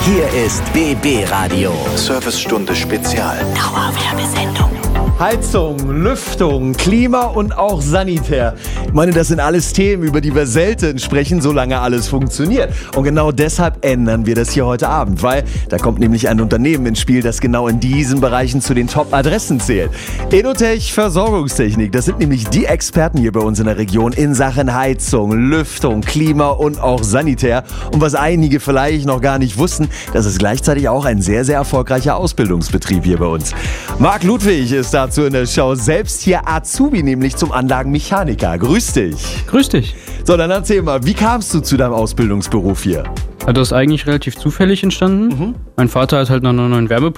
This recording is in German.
Hier ist BB Radio. Servicestunde Spezial. Dauerwerbesendung. Heizung, Lüftung, Klima und auch Sanitär. Ich meine, das sind alles Themen, über die wir selten sprechen, solange alles funktioniert. Und genau deshalb ändern wir das hier heute Abend, weil da kommt nämlich ein Unternehmen ins Spiel, das genau in diesen Bereichen zu den Top-Adressen zählt. Enotech Versorgungstechnik, das sind nämlich die Experten hier bei uns in der Region in Sachen Heizung, Lüftung, Klima und auch Sanitär. Und was einige vielleicht noch gar nicht wussten, das ist gleichzeitig auch ein sehr, sehr erfolgreicher Ausbildungsbetrieb hier bei uns. Marc Ludwig ist dazu in der Show, selbst hier Azubi, nämlich zum Anlagenmechaniker. Grüß dich. Grüß dich. So, dann erzähl mal, wie kamst du zu deinem Ausbildungsberuf hier? Das ist eigentlich relativ zufällig entstanden. Mein Vater hat halt nach einer neuen Wärmepumpe